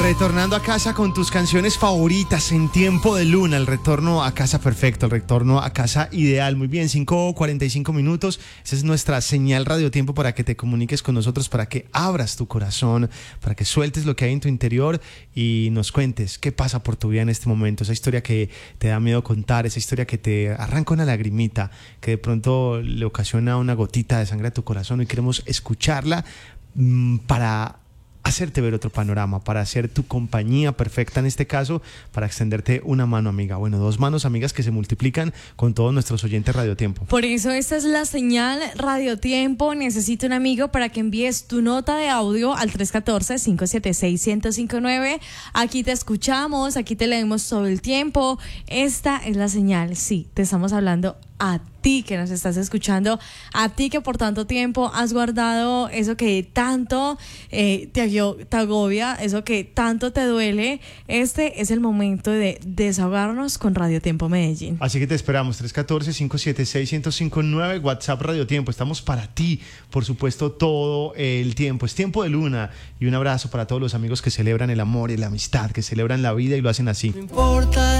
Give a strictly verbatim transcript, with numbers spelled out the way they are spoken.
Retornando a casa con tus canciones favoritas en tiempo de luna, el retorno a casa perfecto, el retorno a casa ideal. Muy bien, cinco cuarenta y cinco minutos, esa es nuestra señal Radio Tiempo para que te comuniques con nosotros, para que abras tu corazón, para que sueltes lo que hay en tu interior y nos cuentes qué pasa por tu vida en este momento, esa historia que te da miedo contar, esa historia que te arranca una lagrimita, que de pronto le ocasiona una gotita de sangre a tu corazón y queremos escucharla mmm, para hacerte ver otro panorama, para hacer tu compañía perfecta en este caso, para extenderte una mano amiga. Bueno, dos manos amigas que se multiplican con todos nuestros oyentes Radio Tiempo. Por eso esta es la señal Radio Tiempo. Necesito un amigo para que envíes tu nota de audio al tres uno cuatro, cinco siete seis, uno cero cinco nueve. Aquí te escuchamos, aquí te leemos todo el tiempo. Esta es la señal, sí, te estamos hablando a ti que nos estás escuchando, a ti que por tanto tiempo has guardado eso que tanto eh, te, te agobia, eso que tanto te duele. Este es el momento de desahogarnos con Radio Tiempo Medellín. Así que te esperamos, tres uno cuatro, cinco siete seis, uno cero cinco nueve, WhatsApp Radio Tiempo. Estamos para ti, por supuesto, todo el tiempo. Es tiempo de luna y un abrazo para todos los amigos que celebran el amor y la amistad, que celebran la vida y lo hacen así. No importa